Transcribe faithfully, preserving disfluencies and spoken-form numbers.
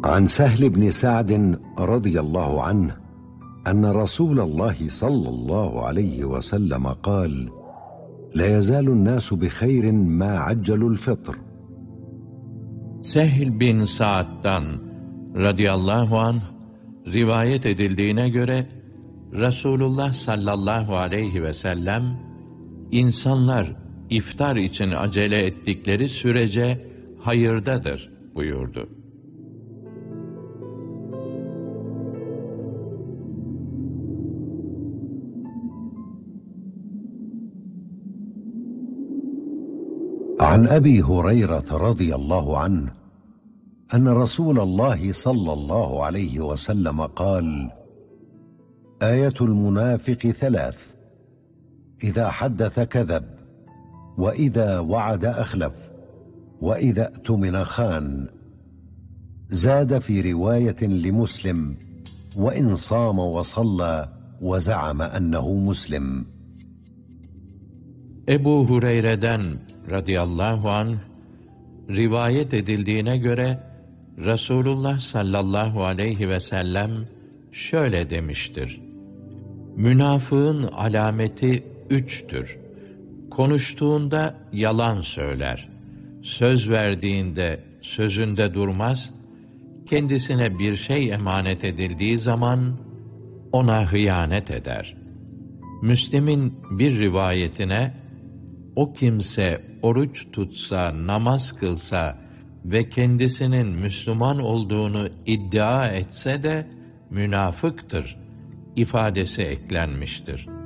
عن سهل بن سعد رضي الله عنه أن رسول الله صلى الله عليه وسلم قال: لا يزال الناس بخير ما عجلوا الفطر. Sehl bin Sa'd'dan radıyallahu anh rivayet edildiğine göre Resulullah sallallahu aleyhi ve sellem insanlar iftar için acele ettikleri sürece hayırdadır buyurdu. عن أبي هريرة رضي الله عنه أن رسول الله صلى الله عليه وسلم قال: آية المنافق ثلاث: إذا حدث كذب، وإذا وعد أخلف، وإذا اؤتمن خان. زاد في رواية لمسلم: وإن صام وصلى وزعم أنه مسلم. Ebu Hureyre'den radıyallahu anh rivayet edildiğine göre Resulullah sallallahu aleyhi ve sellem şöyle demiştir: Münafığın alameti üçtür. Konuştuğunda yalan söyler, söz verdiğinde sözünde durmaz, kendisine bir şey emanet edildiği zaman ona hıyanet eder. Müslim'in bir rivayetine, o kimse oruç tutsa, namaz kılsa ve kendisinin Müslüman olduğunu iddia etse de münafıktır ifadesi eklenmiştir.